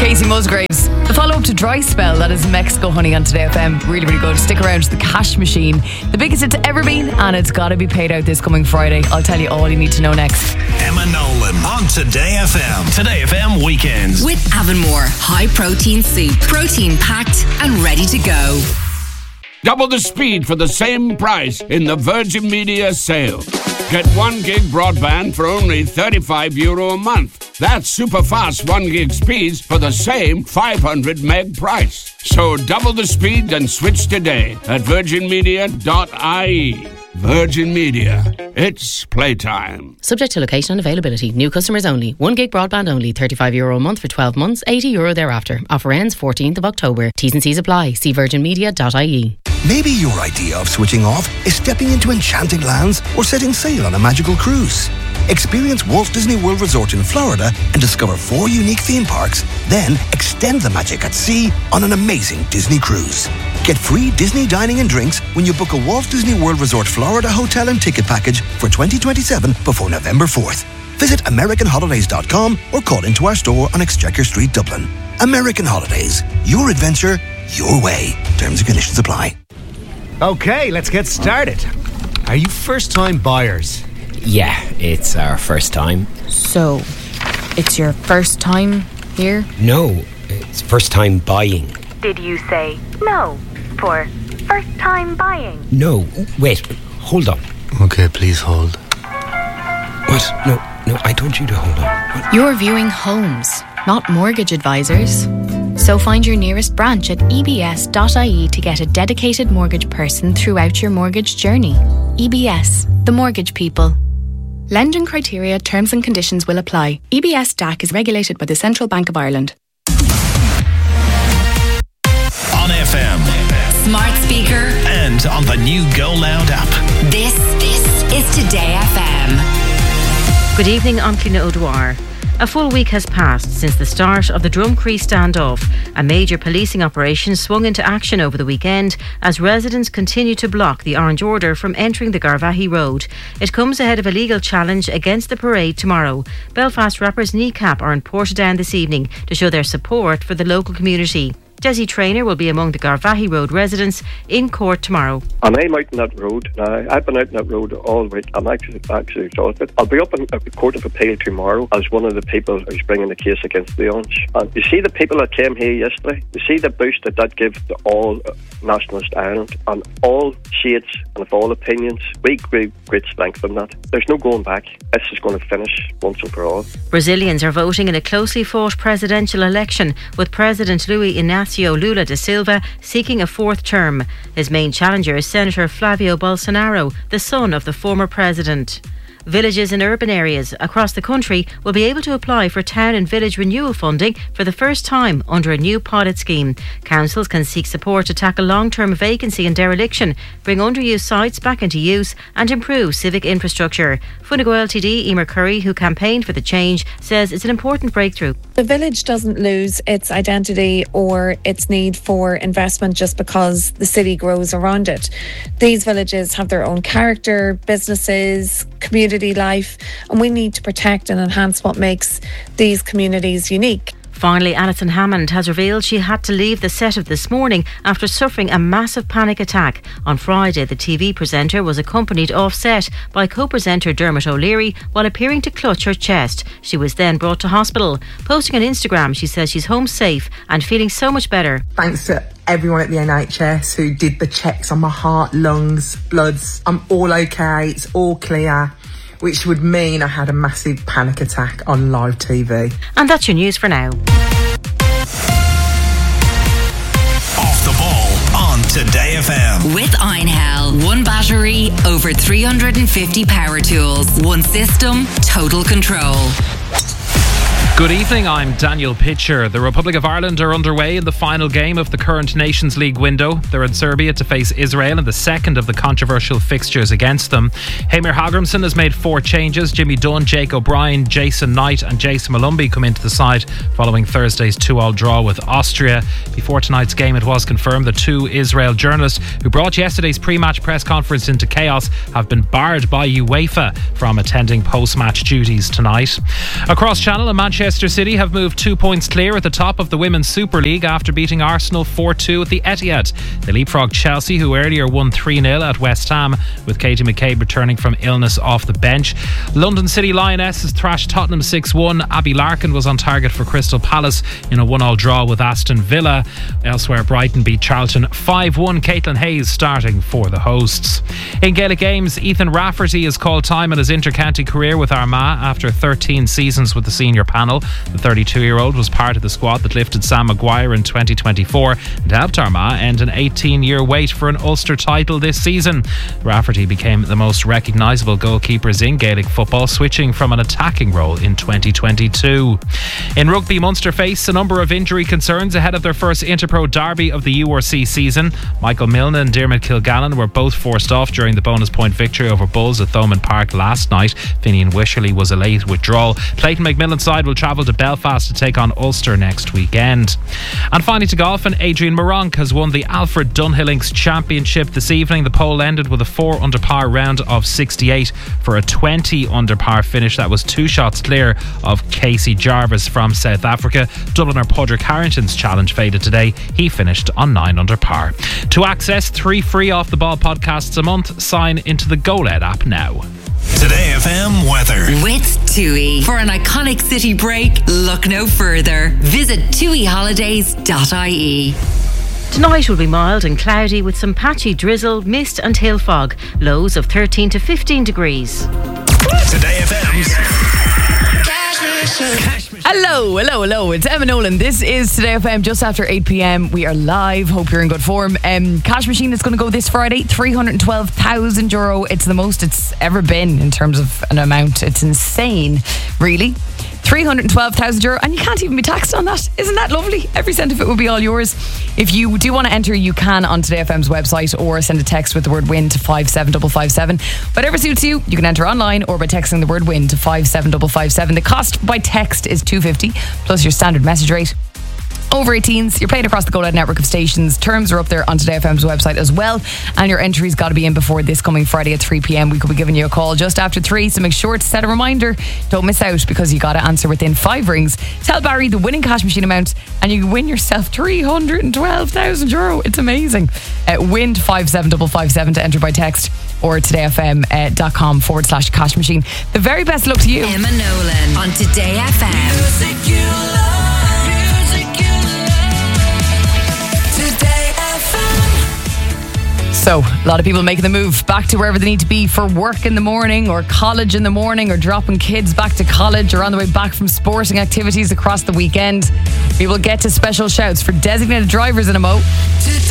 Casey Musgraves. The follow-up to Dry Spell, that is Mexico Honey on Today FM. Really, really good. Stick around to the Cash Machine. The biggest it's ever been, and it's got to be paid out this coming Friday. I'll tell you all you need to know next. Emma Nolan on Today FM. Today FM Weekends. With Avonmore High Protein Soup. Protein packed and ready to go. Double the speed for the same price in the Virgin Media sale. Get 1 gig broadband for only €35 a month. That's super fast 1 gig speeds for the same 500 meg price. So double the speed and switch today at virginmedia.ie. Virgin Media. It's playtime. Subject to location and availability. New customers only. 1 gig broadband only. €35 a month for 12 months. €80 thereafter. Offer ends 14th of October. T's and C's apply. See virginmedia.ie. Maybe your idea of switching off is stepping into enchanting lands or setting sail on a magical cruise. Experience Walt Disney World Resort in Florida and discover 4 unique theme parks. Then extend the magic at sea on an amazing Disney cruise. Get free Disney dining and drinks when you book a Walt Disney World Resort Florida hotel and ticket package for 2027 before November 4th. Visit AmericanHolidays.com or call into our store on Exchequer Street, Dublin. American Holidays. Your adventure, your way. Terms and conditions apply. Okay, let's get started. Are you first-time buyers? Yeah, it's our first time. So, it's your first time here? No, it's first time buying. Did you say no for first time buying? No, wait, hold on. Okay, please hold. What? No, I told you to hold on. What? You're viewing homes, not mortgage advisors. So find your nearest branch at ebs.ie to get a dedicated mortgage person throughout your mortgage journey. EBS, the mortgage people. Lending criteria, terms and conditions will apply. EBS DAC is regulated by the Central Bank of Ireland. On FM. Smart speaker. And on the new Go Loud app. This is Today FM. Good evening, I'm Cliona O'Dwyer. A full week has passed since the start of the Drumcree standoff. A major policing operation swung into action over the weekend as residents continue to block the Orange Order from entering the Garvaghey Road. It comes ahead of a legal challenge against the parade tomorrow. Belfast rappers Kneecap are in Portadown this evening to show their support for the local community. Desi Traynor will be among the Garvaghey Road residents in court tomorrow. And I'm out on that road. I've been out on that road all week. I'm actually exhausted. I'll be up in the Court of Appeal tomorrow as one of the people who's bringing the case against the Orange. And you see the people that came here yesterday? You see the boost that gave to all nationalist Ireland and all shades and of all opinions. We great strength from that. There's no going back. This is going to finish once and for all. Brazilians are voting in a closely fought presidential election with President Luiz Inácio Lula da Silva seeking a 4th term. His main challenger is Senator Flavio Bolsonaro, the son of the former president. Villages in urban areas across the country will be able to apply for town and village renewal funding for the first time under a new pilot scheme. Councils can seek support to tackle long-term vacancy and dereliction, bring underused sites back into use and improve civic infrastructure. Fine Gael TD Emer Curry, who campaigned for the change, says it's an important breakthrough. The village doesn't lose its identity or its need for investment just because the city grows around it. These villages have their own character, businesses, community life, and we need to protect and enhance what makes these communities unique. Finally, Alison Hammond has revealed she had to leave the set of This Morning after suffering a massive panic attack. On Friday, the TV presenter was accompanied off-set by co-presenter Dermot O'Leary while appearing to clutch her chest. She was then brought to hospital. Posting on Instagram, she says she's home safe and feeling so much better. Thanks to everyone at the NHS who did the checks on my heart, lungs, bloods. I'm all okay, it's all clear, which would mean I had a massive panic attack on live TV. And that's your news for now. Off the ball on Today FM. With Einhell. One battery, over 350 power tools. One system, total control. Good evening, I'm Daniel Pitcher. The Republic of Ireland are underway in the final game of the current Nations League window. They're in Serbia to face Israel in the second of the controversial fixtures against them. Heimir Hallgrímsson has made 4 changes. Jimmy Dunn, Jake O'Brien, Jason Knight and Jason Malumbi come into the side following Thursday's 2-2 draw with Austria. Before tonight's game, it was confirmed that 2 Israel journalists who brought yesterday's pre-match press conference into chaos have been barred by UEFA from attending post-match duties tonight. Across Channel, a Manchester Manchester City have moved 2 points clear at the top of the Women's Super League after beating Arsenal 4-2 at the Etihad. They leapfrogged Chelsea, who earlier won 3-0 at West Ham, with Katie McCabe returning from illness off the bench. London City Lionesses thrashed Tottenham 6-1. Abby Larkin was on target for Crystal Palace in a 1-1 draw with Aston Villa. Elsewhere, Brighton beat Charlton 5-1. Caitlin Hayes starting for the hosts. In Gaelic Games, Ethan Rafferty has called time in his inter-county career with Armagh after 13 seasons with the senior panel. The 32-year-old was part of the squad that lifted Sam Maguire in 2024 and helped Armagh end an 18-year wait for an Ulster title this season. Rafferty became the most recognisable goalkeepers in Gaelic football, switching from an attacking role in 2022. In rugby, Munster face a number of injury concerns ahead of their first Interpro derby of the URC season. Michael Milne and Dermot Kilgallen were both forced off during the bonus point victory over Bulls at Thomond Park last night. Finian Wisherley was a late withdrawal. Clayton McMillan's side will travel to Belfast to take on Ulster next weekend. And finally to golf, and Adrian Moronk has won the Alfred Dunhill Links Championship this evening. The pole ended with a 4 under par round of 68 for a 20 under par finish. That was 2 shots clear of Casey Jarvis from South Africa. Dubliner Padraig Harrington's challenge faded today. He finished on 9 under par. To access 3 free Off the Ball podcasts a month, sign into the GoLed app now. Today FM weather. With TUI. For an iconic city break, look no further. Visit tuiholidays.ie. Tonight will be mild and cloudy with some patchy drizzle, mist and hail fog. Lows of 13 to 15 degrees. Today FM's Hello. It's Emma Nolan. This is Today FM just after 8 p.m. We are live. Hope you're in good form. Cash machine is going to go this Friday. €312,000. It's the most it's ever been in terms of an amount. It's insane, really. €312,000, and you can't even be taxed on that. Isn't that lovely? Every cent of it will be all yours. If you do want to enter, you can on Today FM's website or send a text with the word WIN to 57557. Whatever suits you, you can enter online or by texting the word WIN to 57557. The cost by text is $2.50 plus your standard message rate. Over 18s, you're playing across the GoLed network of stations. Terms are up there on Today FM's website as well, and your entry's got to be in before this coming Friday at 3 p.m. We could be giving you a call just after 3, so make sure to set a reminder. Don't miss out, because you got to answer within 5 rings. Tell Barry the winning cash machine amount and you win yourself €312,000. It's amazing. Win to 57557 to enter by text or todayfm.com/cash machine. The very best luck to you. Emma Nolan on Today FM. Music you love. So, a lot of people making the move back to wherever they need to be for work in the morning or college in the morning or dropping kids back to college or on the way back from sporting activities across the weekend. We will get to special shouts for designated drivers in a mo.